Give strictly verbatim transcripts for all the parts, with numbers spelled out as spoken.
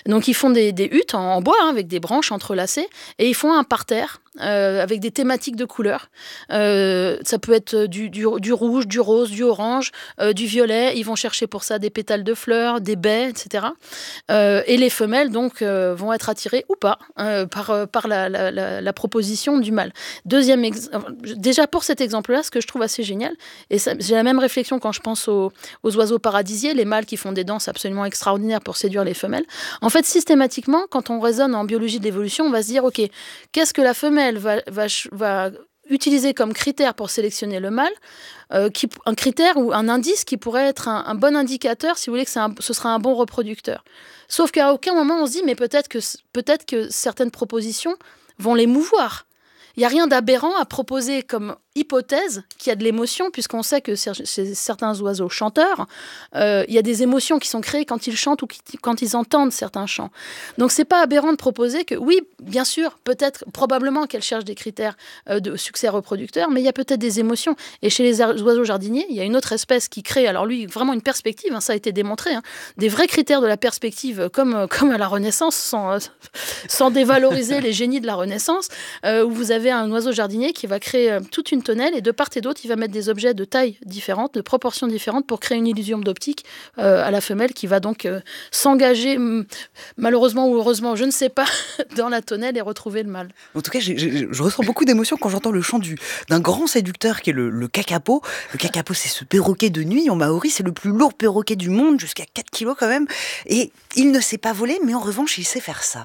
Donc ils font des, des huttes en, en bois, hein, avec des branches entrelacées, et ils font un parterre euh, avec des thématiques de couleurs. Euh, ça peut être du, du, du rouge, du rose, du orange, euh, du violet. Ils vont chercher pour ça des pétales de fleurs, des baies, et cetera. Euh, et les femelles donc euh, vont être attirées ou pas euh, par, par la, la, la, la proposition du mâle. Deuxième ex... Déjà pour cet exemple-là, ce que je trouve assez génial, et ça, j'ai la même réflexion quand je pense aux, aux oiseaux paradisiers, les mâles qui font des danses absolument extraordinaires pour séduire les femelles. En fait, systématiquement, quand on raisonne en biologie de l'évolution, on va se dire, ok, qu'est-ce que la femelle va, va, va utiliser comme critère pour sélectionner le mâle, euh, qui, un critère ou un indice qui pourrait être un, un bon indicateur, si vous voulez, que c'est un, ce sera un bon reproducteur. Sauf qu'à aucun moment on se dit, mais peut-être que, peut-être que certaines propositions vont les mouvoir. Il n'y a rien d'aberrant à proposer comme hypothèse qu'il y a de l'émotion, puisqu'on sait que chez certains oiseaux chanteurs, euh, il y a des émotions qui sont créées quand ils chantent ou qui, quand ils entendent certains chants. Donc c'est pas aberrant de proposer que, oui, bien sûr, peut-être, probablement qu'elles cherchent des critères euh, de succès reproducteur, mais il y a peut-être des émotions. Et chez les oiseaux jardiniers, il y a une autre espèce qui crée, alors lui, vraiment une perspective, hein, ça a été démontré, hein, des vrais critères de la perspective, comme, comme à la Renaissance, sans, sans dévaloriser les génies de la Renaissance, euh, où vous avez un oiseau jardinier qui va créer euh, toute une tonnelle, et de part et d'autre, il va mettre des objets de taille différente, de proportions différentes, pour créer une illusion d'optique euh, à la femelle qui va donc euh, s'engager, m- malheureusement ou heureusement, je ne sais pas, dans la tonnelle et retrouver le mâle. En tout cas, j'ai, j'ai, je ressens beaucoup d'émotions quand j'entends le chant du, d'un grand séducteur qui est le, le kakapo. Le kakapo, c'est ce perroquet de nuit. En maori, c'est le plus lourd perroquet du monde, jusqu'à quatre kilos quand même. Et il ne sait pas voler, mais en revanche, il sait faire ça.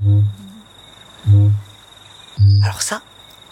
Alors ça,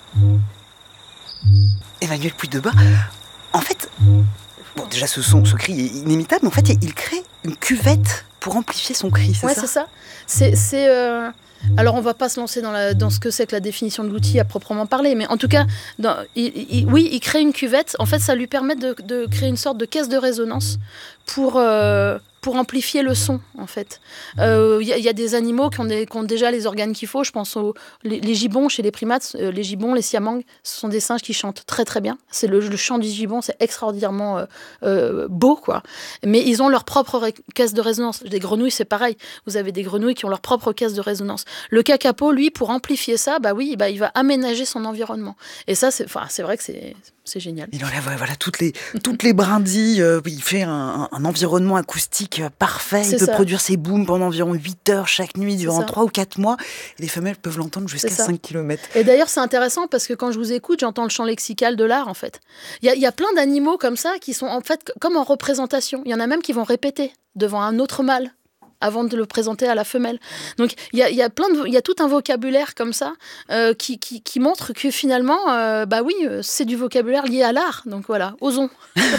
Emmanuel Puydebas, en fait, bon, déjà ce son, ce cri est inimitable, mais en fait, il crée une cuvette pour amplifier son cri, c'est ouais, ça ? c'est ça. C'est, c'est euh... Alors, on ne va pas se lancer dans, la, dans ce que c'est que la définition de l'outil à proprement parler, mais en tout cas, dans, il, il, oui, il crée une cuvette. En fait, ça lui permet de, de créer une sorte de caisse de résonance pour, euh, pour amplifier le son, en fait. Il euh, y, y a des animaux qui ont, des, qui ont déjà les organes qu'il faut. Je pense aux les, les gibbons chez les primates. Euh, les gibbons, les siamangs, ce sont des singes qui chantent très, très bien. C'est le, le chant du gibbon, c'est extraordinairement euh, euh, beau, quoi. Mais ils ont leur propre ré- caisse de résonance. Des grenouilles, c'est pareil. Vous avez des grenouilles qui ont leur propre caisse de résonance. Le kakapo, lui, pour amplifier ça, bah oui, bah, il va aménager son environnement. Et ça, c'est, enfin, c'est vrai que c'est, c'est génial. Il enlève voilà, toutes, les, toutes les brindilles, euh, il fait un, un environnement acoustique parfait, c'est il peut ça. Produire ses booms pendant environ huit heures chaque nuit, durant trois ou quatre mois, et les femelles peuvent l'entendre jusqu'à cinq kilomètres. Et d'ailleurs, c'est intéressant parce que quand je vous écoute, j'entends le chant lexical de l'art, en fait. Il y a, il y a plein d'animaux comme ça qui sont en fait comme en représentation. Il y en a même qui vont répéter devant un autre mâle avant de le présenter à la femelle. Donc il y a, y a plein de, il y a tout un vocabulaire comme ça euh, qui, qui, qui montre que finalement, euh, bah oui, c'est du vocabulaire lié à l'art. Donc voilà, osons.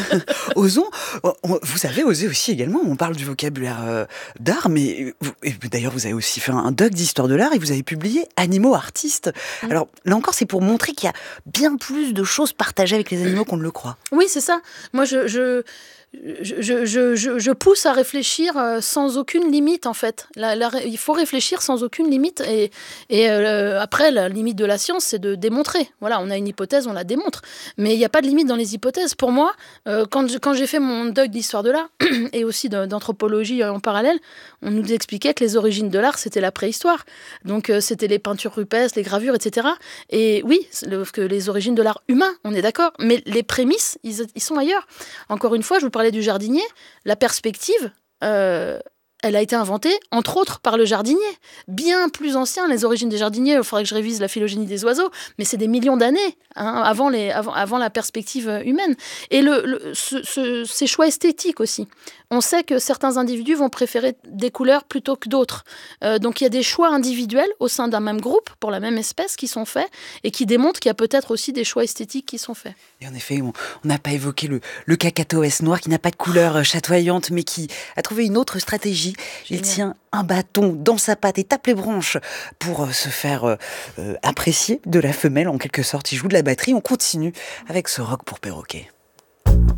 Osons. Vous avez osé aussi également. On parle du vocabulaire euh, d'art, mais vous, et d'ailleurs vous avez aussi fait un doc d'histoire de l'art et vous avez publié Animaux artistes. Mmh. Alors là encore, c'est pour montrer qu'il y a bien plus de choses partagées avec les animaux qu'on ne le croit. Oui, c'est ça. Moi, je, je... Je, je, je, je pousse à réfléchir sans aucune limite, en fait. La, la, il faut réfléchir sans aucune limite. Et, et euh, après, la limite de la science, c'est de démontrer. Voilà, on a une hypothèse, on la démontre. Mais il n'y a pas de limite dans les hypothèses. Pour moi, euh, quand, je, quand j'ai fait mon doc d'histoire de l'art, et aussi de, d'anthropologie en parallèle, on nous expliquait que les origines de l'art, c'était la préhistoire. Donc, euh, c'était les peintures rupestres, les gravures, et cetera. Et oui, le, que les origines de l'art humain, on est d'accord. Mais les prémices, ils, ils sont ailleurs. Encore une fois, je vous parlais du jardinier, la perspective, euh, elle a été inventée, entre autres, par le jardinier. Bien plus ancien, les origines des jardiniers, il faudrait que je révise la phylogénie des oiseaux, mais c'est des millions d'années hein, avant, les, avant, avant la perspective humaine. Et le, le, ce, ce, ces choix esthétiques aussi. On sait que certains individus vont préférer des couleurs plutôt que d'autres. Euh, donc il y a des choix individuels au sein d'un même groupe, pour la même espèce, qui sont faits, et qui démontrent qu'il y a peut-être aussi des choix esthétiques qui sont faits. Et en effet, on n'a pas évoqué le, le kakatoès noir, qui n'a pas de couleur chatoyante, mais qui a trouvé une autre stratégie. Il tient un bâton dans sa patte et tape les branches pour euh, se faire euh, euh, apprécier de la femelle, en quelque sorte. Il joue de la batterie. On continue avec ce rock pour perroquet.